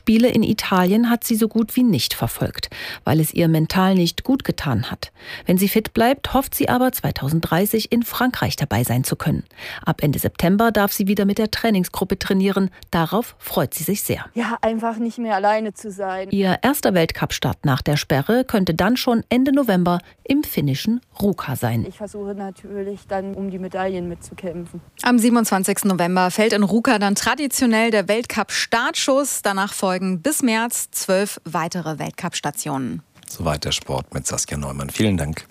Spiele in Italien hat sie so gut wie nicht verfolgt, weil es ihr mental nicht gut getan hat. Wenn sie fit bleibt, hofft sie aber 2030 in Frankreich dabei sein zu können. Ab Ende September darf sie wieder mit der Trainingsgruppe trainieren. Darauf freut sie sich sehr. Ja, einfach nicht mehr alleine zu sein. Ihr erster Weltcup-Start nach der Sperre könnte dann schon Ende November im finnischen Ruka sein. Ich versuche natürlich dann, um die Medaillen mitzukämpfen. Am 27. November fällt in Ruka dann traditionell der Weltcup-Startschuss. Danach folgen bis März 12 weitere Weltcup-Stationen. Soweit der Sport mit Saskia Neumann. Vielen Dank.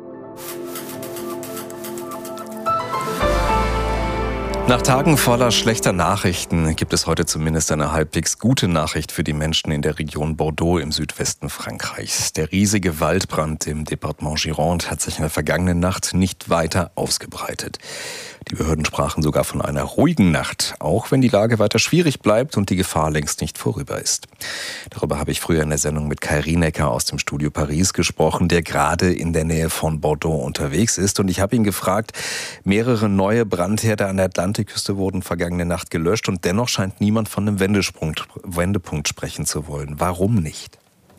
Nach Tagen voller schlechter Nachrichten gibt es heute zumindest eine halbwegs gute Nachricht für die Menschen in der Region Bordeaux im Südwesten Frankreichs. Der riesige Waldbrand im Departement Gironde hat sich in der vergangenen Nacht nicht weiter ausgebreitet. Die Behörden sprachen sogar von einer ruhigen Nacht, auch wenn die Lage weiter schwierig bleibt und die Gefahr längst nicht vorüber ist. Darüber habe ich früher in der Sendung mit Kai Rienecker aus dem Studio Paris gesprochen, der gerade in der Nähe von Bordeaux unterwegs ist. Und ich habe ihn gefragt, mehrere neue Brandherde an der Atlantikküste wurden vergangene Nacht gelöscht und dennoch scheint niemand von einem Wendepunkt sprechen zu wollen. Warum nicht?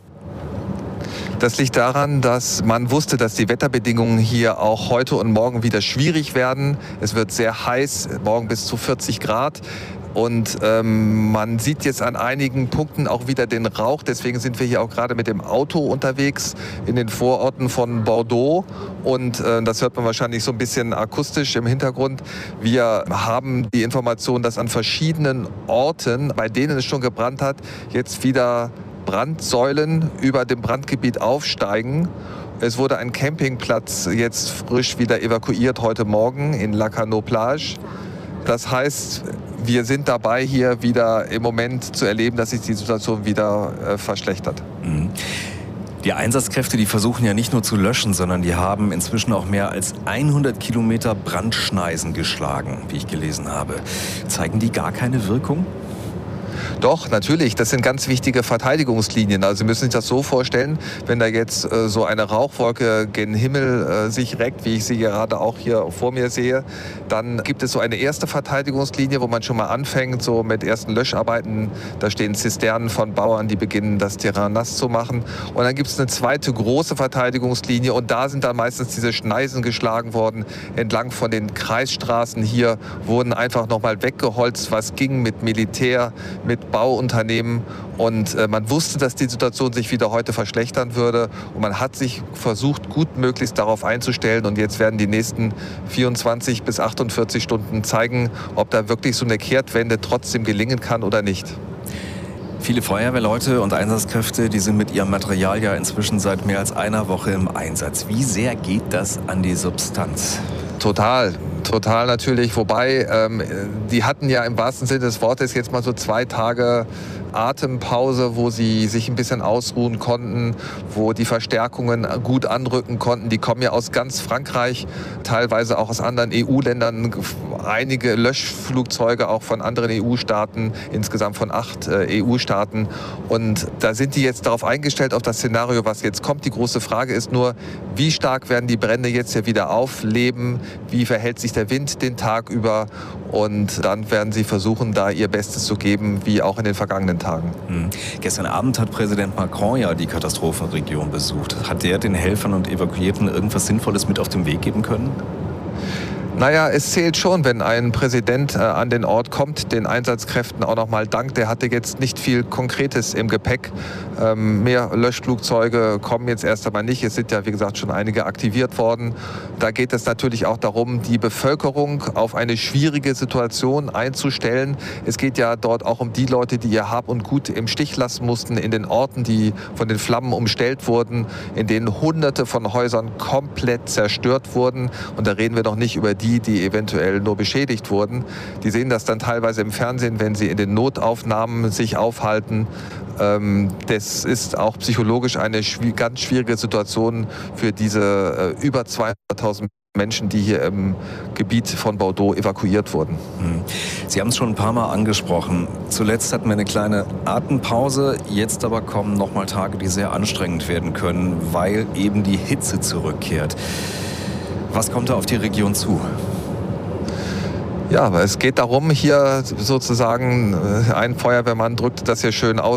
Das liegt daran, dass man wusste, dass die Wetterbedingungen hier auch heute und morgen wieder schwierig werden. Es wird sehr heiß, morgen bis zu 40 Grad. Und man sieht jetzt an einigen Punkten auch wieder den Rauch. Deswegen sind wir hier auch gerade mit dem Auto unterwegs in den Vororten von Bordeaux. Und das hört man wahrscheinlich so ein bisschen akustisch im Hintergrund. Wir haben die Information, dass an verschiedenen Orten, bei denen es schon gebrannt hat, jetzt wieder Brandsäulen über dem Brandgebiet aufsteigen. Es wurde ein Campingplatz jetzt frisch wieder evakuiert heute Morgen in La Canot-Plage. Das heißt, wir sind dabei, hier wieder im Moment zu erleben, dass sich die Situation wieder verschlechtert. Die Einsatzkräfte, die versuchen ja nicht nur zu löschen, sondern die haben inzwischen auch mehr als 100 Kilometer Brandschneisen geschlagen, wie ich gelesen habe. Zeigen die gar keine Wirkung? Doch, natürlich. Das sind ganz wichtige Verteidigungslinien. Also Sie müssen sich das so vorstellen, wenn da jetzt so eine Rauchwolke gen Himmel sich reckt, wie ich sie gerade auch hier vor mir sehe, dann gibt es so eine erste Verteidigungslinie, wo man schon mal anfängt, so mit ersten Löscharbeiten. Da stehen Zisternen von Bauern, die beginnen, das Terrain nass zu machen. Und dann gibt es eine zweite große Verteidigungslinie und da sind dann meistens diese Schneisen geschlagen worden. Entlang von den Kreisstraßen hier wurden einfach nochmal weggeholzt, was ging mit Militär, mit Bauunternehmen und man wusste, dass die Situation sich wieder heute verschlechtern würde und man hat sich versucht, gutmöglichst darauf einzustellen und jetzt werden die nächsten 24 bis 48 Stunden zeigen, ob da wirklich so eine Kehrtwende trotzdem gelingen kann oder nicht. Viele Feuerwehrleute und Einsatzkräfte, die sind mit ihrem Material ja inzwischen seit mehr als einer Woche im Einsatz. Wie sehr geht das an die Substanz? Total natürlich. Wobei, die hatten ja im wahrsten Sinne des Wortes jetzt mal so 2 Tage Atempause, wo sie sich ein bisschen ausruhen konnten, wo die Verstärkungen gut anrücken konnten. Die kommen ja aus ganz Frankreich, teilweise auch aus anderen EU-Ländern, einige Löschflugzeuge auch von anderen EU-Staaten, insgesamt von 8 EU-Staaten. Und da sind die jetzt darauf eingestellt, auf das Szenario, was jetzt kommt. Die große Frage ist nur, wie stark werden die Brände jetzt hier wieder aufleben? Wie verhält sich der Wind den Tag über? Und dann werden sie versuchen, da ihr Bestes zu geben, wie auch in den vergangenen Tagen. Gestern Abend hat Präsident Macron ja die Katastrophenregion besucht. Hat der den Helfern und Evakuierten irgendwas Sinnvolles mit auf den Weg geben können? Naja, es zählt schon, wenn ein Präsident an den Ort kommt, den Einsatzkräften auch nochmal dankt. Der hatte jetzt nicht viel Konkretes im Gepäck. Mehr Löschflugzeuge kommen jetzt erst einmal nicht. Es sind ja, wie gesagt, schon einige aktiviert worden. Da geht es natürlich auch darum, die Bevölkerung auf eine schwierige Situation einzustellen. Es geht ja dort auch um die Leute, die ihr Hab und Gut im Stich lassen mussten, in den Orten, die von den Flammen umstellt wurden, in denen Hunderte von Häusern komplett zerstört wurden. Und da reden wir noch nicht über die eventuell nur beschädigt wurden. Die sehen das dann teilweise im Fernsehen, wenn sie in den Notaufnahmen sich aufhalten. Das ist auch psychologisch eine ganz schwierige Situation für diese über 200.000 Menschen, die hier im Gebiet von Bordeaux evakuiert wurden. Sie haben es schon ein paar Mal angesprochen. Zuletzt hatten wir eine kleine Atempause. Jetzt aber kommen noch mal Tage, die sehr anstrengend werden können, weil eben die Hitze zurückkehrt. Was kommt da auf die Region zu? Ja, aber es geht darum, hier sozusagen, ein Feuerwehrmann drückte das hier schön aus,